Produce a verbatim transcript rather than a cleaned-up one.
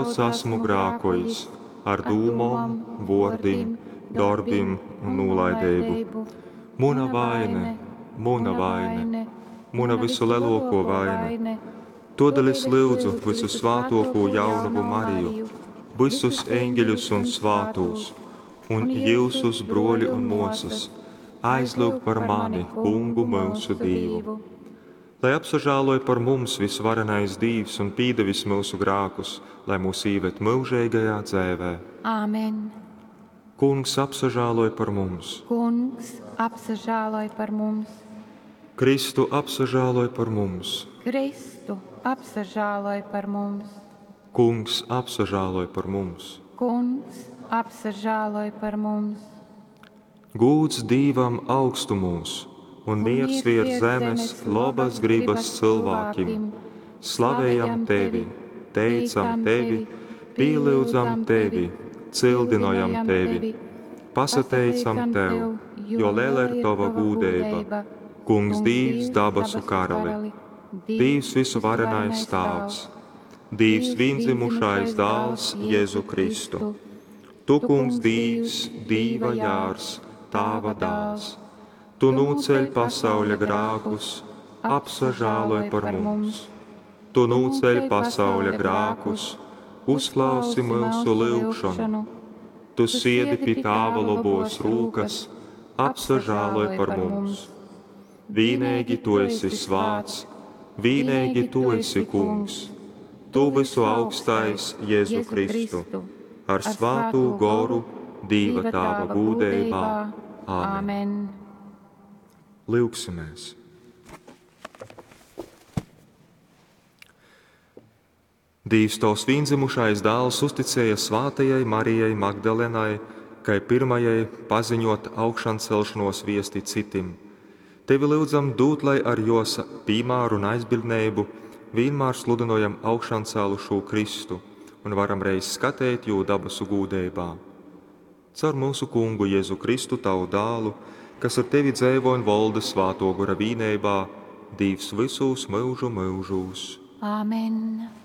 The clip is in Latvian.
daudz esmu grēkojis ar dūmām, vārdiem, darbiem un nolaidību. Muna vaine, muna vaine, muna visu lielāko vaine. Todēļ es lūdzu visu svētāko jaunavu Mariju, visus eņģeļus un svātos, un jūsus broļi un mūsas, aizlūg par mani, Kungu mūsu Dievu. Lai apsažāloj par mums visvarenais Dievs un pīdevis mūsu grākus, lai mūs īvet mūžīgajā dzēvē. Āmen. Kungs apsažāloj par mums. Kungs apsažāloj par mums. Kristu apsažāloj par mums. Kristu apsažāloj par mums. Kungs apsažāloj par mums. Kungs apsažāloj par mums. Gūds Dīvam augstumos un miers virs zemes labas gribas cilvēkiem. Slavējam Tevi, teicam Tevi, pīlūdzam Tevi, cildinojam Tevi, pasateicam Tev, jo liela ir Tava gūdeiba. Kungs Dievs dabasu karali, Dievs visu varenais Tēvs, Dievs vienzimušais dēls Jēzu Kristu. Tu, Kungs Dievs, Dieva jārs, Tava dēls. Tu nūceļ pasauļa grākus, apsažāloj par mums. Tu nūceļ pasauļa grākus, uzklausi mūsu lūgšanu. Tu siedi pie Tava labos rūkas, apsažāloj par mums. Vīnīgi Tu esi svāts, vīnīgi Tu esi Kungs. Tu visu augstais Jēzu Kristu, ar svātu goru Dieva Tava gūdībā. Āmen. Lūksimies. Dievs Tavs vienzimušais dēls uzticēja svātajai Marijai Magdalenai, kai pirmajai paziņot augšancelšanos viesti citim. Tevi lūdzam dūt, lai ar jos pīmāru un aizbildneibu vienmēr sludinojam augšancēlušo Kristu un varam reiz skatēt jū dabasu gūdībā. Caur mūsu Kungu Jēzu Kristu, Tavu dālu, kas ar Tevi dzēvo un valda svāto gora vīnībā, Dievs visus mūžu mūžūs. Āmen.